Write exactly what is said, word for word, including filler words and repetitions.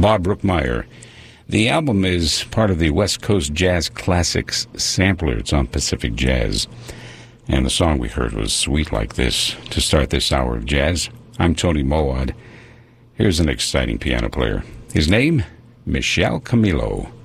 Bob Brookmeyer. The album is part of the West Coast Jazz Classics sampler. It's on Pacific Jazz. And the song we heard was Sweet Like This to start this hour of jazz. I'm Tony Mowat. Here's an exciting piano player. His name, Michel Camilo.